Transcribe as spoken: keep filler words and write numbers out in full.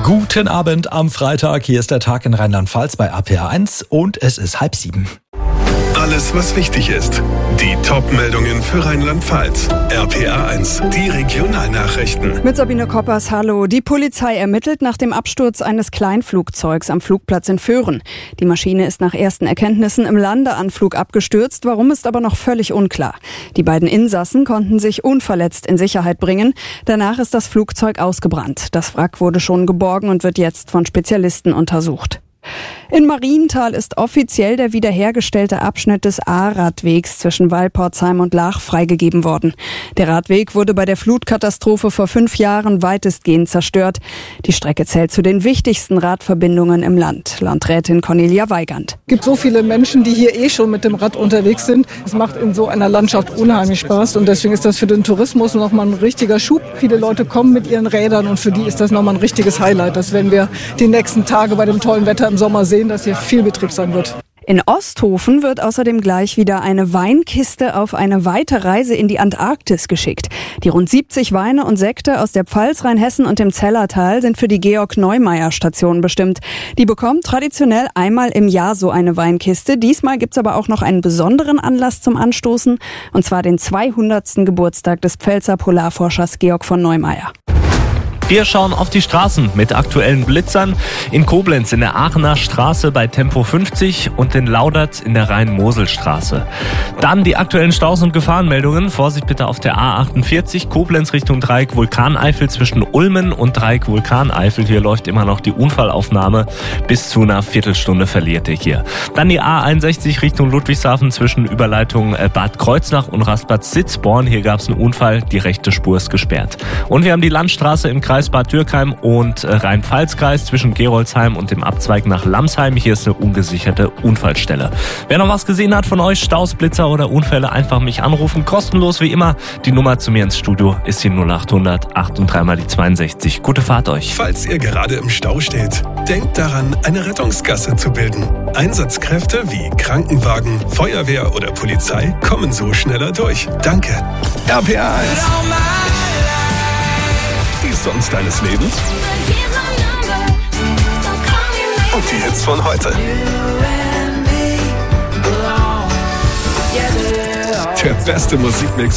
Guten Abend am Freitag. Hier ist der Tag in Rheinland-Pfalz bei A P A eins und es ist halb sieben. Alles, was wichtig ist. Die Top-Meldungen für Rheinland-Pfalz. R P A eins, die Regionalnachrichten. Mit Sabine Koppers, hallo. Die Polizei ermittelt nach dem Absturz eines Kleinflugzeugs am Flugplatz in Föhren. Die Maschine ist nach ersten Erkenntnissen im Landeanflug abgestürzt. Warum, ist aber noch völlig unklar. Die beiden Insassen konnten sich unverletzt in Sicherheit bringen. Danach ist das Flugzeug ausgebrannt. Das Wrack wurde schon geborgen und wird jetzt von Spezialisten untersucht. In Marienthal ist offiziell der wiederhergestellte Abschnitt des A-Radwegs zwischen Walporzheim und Laach freigegeben worden. Der Radweg wurde bei der Flutkatastrophe vor fünf Jahren weitestgehend zerstört. Die Strecke zählt zu den wichtigsten Radverbindungen im Land. Landrätin Cornelia Weigand. Es gibt so viele Menschen, die hier eh schon mit dem Rad unterwegs sind. Es macht in so einer Landschaft unheimlich Spaß und deswegen ist das für den Tourismus nochmal ein richtiger Schub. Viele Leute kommen mit ihren Rädern und für die ist das nochmal ein richtiges Highlight. Das werden wir die nächsten Tage bei dem tollen Wetter im Sommer sehen, dass hier viel Betrieb sein wird. In Osthofen wird außerdem gleich wieder eine Weinkiste auf eine weite Reise in die Antarktis geschickt. Die rund siebzig Weine und Sekte aus der Pfalz, Rheinhessen und dem Zellertal sind für die Georg-Neumaier-Station bestimmt. Die bekommt traditionell einmal im Jahr so eine Weinkiste. Diesmal gibt's aber auch noch einen besonderen Anlass zum Anstoßen, und zwar den zweihundertsten Geburtstag des Pfälzer Polarforschers Georg von Neumaier. Wir schauen auf die Straßen mit aktuellen Blitzern. In Koblenz in der Aachener Straße bei Tempo fünfzig und in Laudert in der Rhein-Mosel-Straße. Dann die aktuellen Staus- und Gefahrenmeldungen. Vorsicht bitte auf der A achtundvierzig, Koblenz Richtung Dreieck Vulkaneifel zwischen Ulmen und Dreieck Vulkaneifel. Hier läuft immer noch die Unfallaufnahme. Bis zu einer Viertelstunde verliert ihr hier. Dann die A einundsechzig Richtung Ludwigshafen zwischen Überleitung Bad Kreuznach und Rastplatz Sitzborn. Hier gab es einen Unfall, die rechte Spur ist gesperrt. Und wir haben die Landstraße im Kreis Bad Dürkheim und Rhein-Pfalz-Kreis zwischen Gerolzheim und dem Abzweig nach Lamsheim. Hier ist eine ungesicherte Unfallstelle. Wer noch was gesehen hat von euch, Staus, Blitzer oder Unfälle, einfach mich anrufen. Kostenlos wie immer. Die Nummer zu mir ins Studio ist die null achthundert acht und drei mal die zweiundsechzig. Gute Fahrt euch. Falls ihr gerade im Stau steht, denkt daran, eine Rettungsgasse zu bilden. Einsatzkräfte wie Krankenwagen, Feuerwehr oder Polizei kommen so schneller durch. Danke. R P A eins. Die Songs deines Lebens und die Hits von heute. Der beste Musikmix